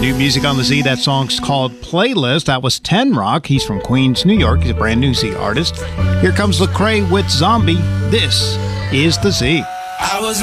New music on the Z. That song's called Playlist. That was Ten Rock. He's from Queens, New York. He's a brand new Z artist. Here comes Lecrae with Zombie. This is the Z. I was